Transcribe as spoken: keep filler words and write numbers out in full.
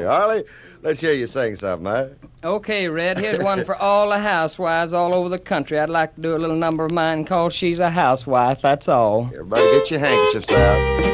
Harley, let's hear you sing something, huh? Okay, Red, here's one for all the housewives all over the country. I'd like to do a little number of mine called She's a Housewife, that's all. Everybody get your handkerchiefs out.